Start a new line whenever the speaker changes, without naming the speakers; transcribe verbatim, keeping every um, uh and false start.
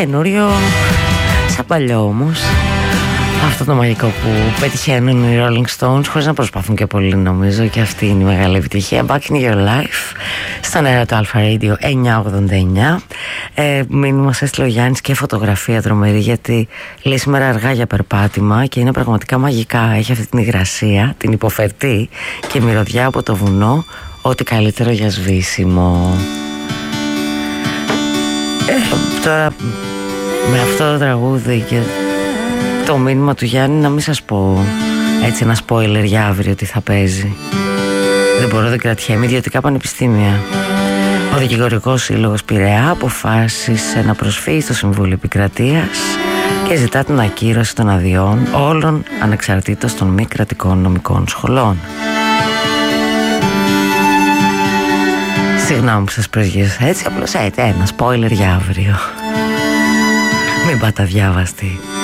καινούριο σαν παλιό όμως. Αυτό το μαγικό που πετυχαίνουν οι Rolling Stones χωρίς να προσπαθούν και πολύ, νομίζω, και αυτή είναι η μεγάλη επιτυχία. Back in Your Life στον αέρα του Alpha Radio εννιακόσια ογδόντα εννιά. ε, Μήνυμα μας έστειλε ο Γιάννης και φωτογραφία τρομερή, γιατί λέει σήμερα αργά για περπάτημα και είναι πραγματικά μαγικά. Έχει αυτή την υγρασία, την υποφερτή και μυρωδιά από το βουνό. Ό,τι καλύτερο για σβήσιμο. ε, Τώρα με αυτό το τραγούδι και το μήνυμα του Γιάννη, να μην σας πω έτσι ένα spoiler για αύριο τι θα παίζει. Δεν μπορώ, δεν κρατιέμαι. Ιδιωτικά πανεπιστήμια. Ο Δικηγορικός Σύλλογος Πειραιά αποφάσισε να προσφύγει στο Συμβούλιο Επικρατείας και ζητά την ακύρωση των αδειών όλων ανεξαρτήτως των μη κρατικών νομικών σχολών. Συγγνώμη που σας προσγείωσα έτσι, απλώς έτσι ένα spoiler για αύριο. Μην πάτε αδιάβαστοι.